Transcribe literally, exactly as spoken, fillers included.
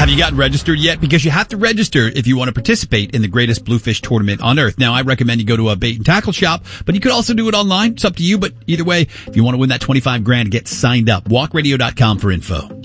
Have you gotten registered yet? Because you have to register if you want to participate in the greatest bluefish tournament on earth. Now, I recommend you go to a bait and tackle shop, but you could also do it online. It's up to you, but either way, if you want to win that twenty-five grand, get signed up. walk radio dot com for info.